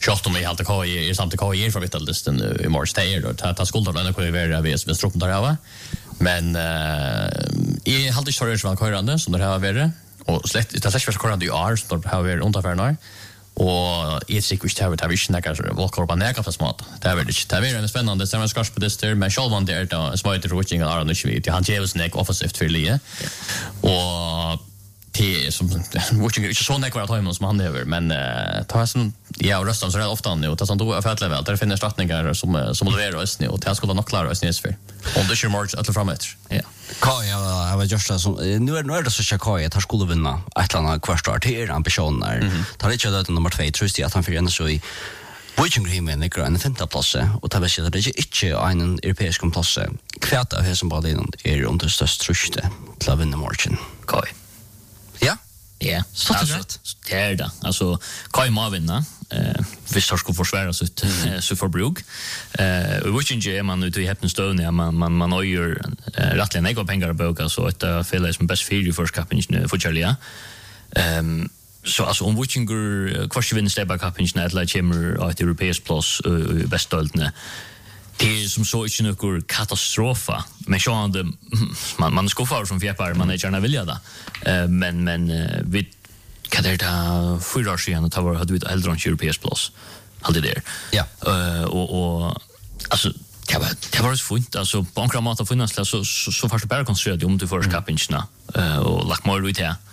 Kjalt om jag alltid har samt KI för vitallisten i mars där då ta skulder ändå kan vara vi struppen där av. Men I hade inte hört väl körande som det har varit och släkt det är körande i år som det har varit underfärnar och I säkert har vi snackar walk på näka för smart. Det är väl en spännande så man ska på det där men själv där då smart watching är nog inte han ger oss näck offensivt för Lie och det som watching är inte så näck vad han som han över men tar som röstar så rätt ofta nu och tar sånt då för att level där finns startningar som levererar oss nu och det ska nog klara oss näsför. Om det kör march att framåt. Ja. Kaj jag var just så nu är det så Kaj att han skulle vinna ett annat kvartal till ambitioner. Tar det inte nummer 2 tror jag att han för så I Vikingrhimen är en femte plats och det betyder det är inte en europeisk plats. Kväta här som bara är under störst tröste till att vinna matchen. Kaj. Ja. Ja, så det är det. Alltså Kaj må vinna. Visst har skulle försvara så förbruk. Vikinge är man ute I häppenstående ja man har ju rättligen några pengar att boka så att fälla som bäst för förskapen för Charlie. Så alltså om Vikinger kvarts vinner stebba kapen eller kommer att europeiskt plus bäststöldne. Det är som så inte någon katastrofa. Men så man skuffar som fjäppar man är gärna vilja det. Men vi kan det ta 4 år sedan att hade vi ett äldre europeisk plus. Hade det. Ja. Och alltså det var så fint alltså på en kramat av finnas så fast bara konstruerat om till förskapingarna och lagt mer ut här.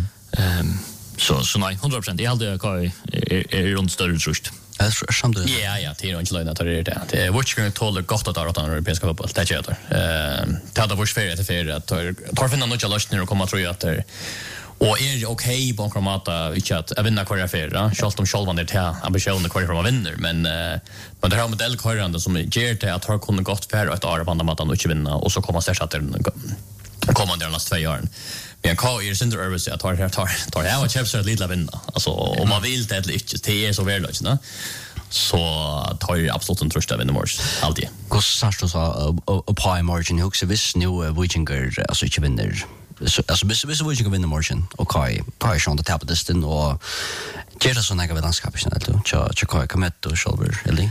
Så nej 100% jag hade är runt större trust. Ja, det är inte lögn att det är det. Det är Vikingar tål gott att ha den europeiska fotboll. Det är det. Det hade varit för att tar finna några lösningar och komma tror jag att det och är okej på Kramata inte att vinna kvar för själv om själva det här ambitionen kvar från att vinna men det här modell körande som ger till att har kunnat gott för ett år på andra matan och inte vinna och så kommer sätta den kommande nästa 2 år. Men kan ju synd över sig att tar jag och Chelsea att lite vinna. Alltså om man vill det lite det är så värdelöst, va? Så tar ju absolut en tröst av vinna mars alltid. Hur så så på margin hooks visst nu Vikingar alltså inte vinner. Alltså visst Vikingar vinner margin och Kaj från det tappade disten och ger det så några landskapet eller så Kaj kommer att shoulder eller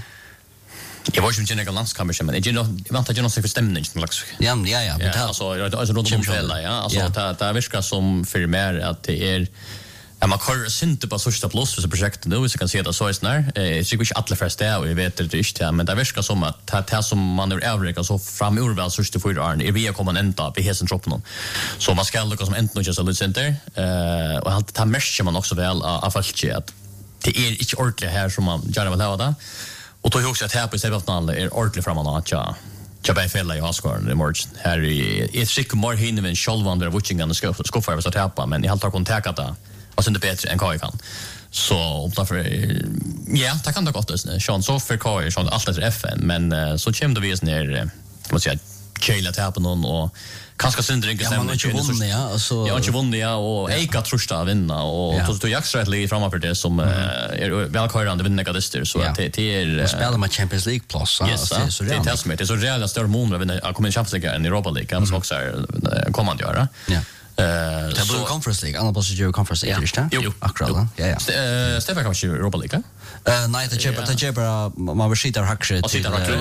jag var ju inte någon landskamp men jag väntar ju någon för stämning slags. Ja, men alltså runt om hela ja alltså det verkar som för mer att det är man kör inte på första plus för projektet nu så kan se det så är snär så inte alla först där och jag vet det inte men det verkar som att det som man är överräcka så fram ur väl så för Arne är vi kommer ända vi hesen troppen så man ska lucka som inte just a little center och allt det märker man också väl av fallet att det är inte ordentligt här som man gärna vill ha det. Och då också att här på semifinalen är ordentligt framåt att jag bara fälla I Oscar i morgon. Här är sikkert mer hinner än självandra Vikingarna ska för att täppa men I har tagit kontakt det och sen det bättre än Kaj kan. Så därför ja, det kan det gott det. Sean så för Kaj Sean allt efter FN men så kommer det vis ner kan man säga Kjela täppa någon och kanske syndring ja, man har inte vunnit ja alltså jag har inte vunnit ja och Eika trusta vinna och så jaktsträttligt framför det som är välkörande vinner gadister så att det är spelar man Champions League plus så det är testament det är så reella större mån vinner kommer Champions League än Europa League kan också kommer att göra ja det blir Conference League annars måste ju Conference League just jo akkurat ja Stefan kanske Europa League nej det bara man vill sitta hackshit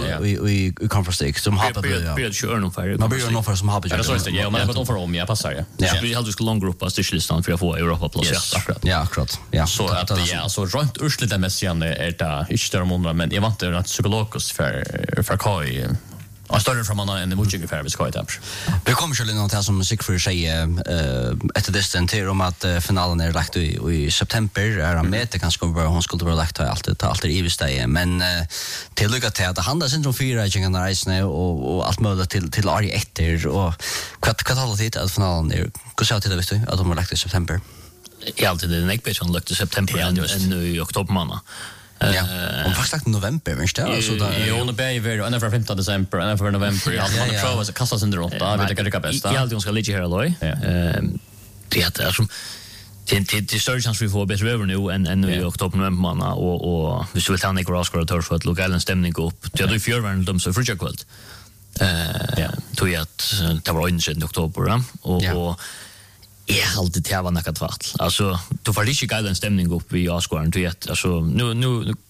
i Conference League som har börjat köra nog för man börjar nog för som har det så är det ja men det för om jag passar vi hade skulle lång grupp på styrlistan för att få Europa plus akkurat ja så att ja så runt ursligt med sig är det inte större månader men jag vant att psykologiskt för Kaj och större från man en Vikingar för vi ska inte vi kommer själv något här som musik för sig efter distance om att finalen är lagt i september är med det kanske kommer hon skulle vara lagt allt i steg men till lycka till att det handlar syndrom 4 Vikingarna resa och allt möjligt till Ari efter och vad håller det att finalen är hur så till det vet du att de har lagt i september I alltid den ekbeten lagt i september än i oktober månad. Ja, och faktiskt november men det alltså där ju on the och en för 5 december en för november jag har provat att kasta sin drott jag vet inte vad bästa jag alltid ska ligga här alloy det är som det större chans vi får bättre över nu än i oktober november månad och vi skulle ta Nick Ross och för att lokalen stämning upp det är ju fjärran de så för kväll tog jag att det var in i oktober och jag alltid tävla något vart. Alltså, då får det inte galen stämning upp i Asgården till att alltså nu